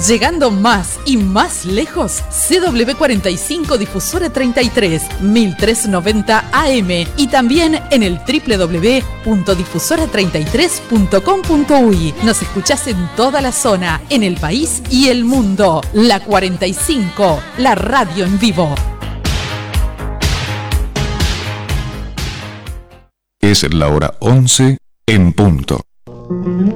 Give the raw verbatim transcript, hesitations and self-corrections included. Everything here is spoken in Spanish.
Llegando más y más lejos, C W cuarenta y cinco Difusora treinta y tres, mil trescientos noventa A M y también en el doble u doble u doble u punto difusora treinta y tres punto com punto uy. Nos escuchás en toda la zona, en el país y el mundo. La cuarenta y cinco, la radio en vivo. Es la hora once en punto.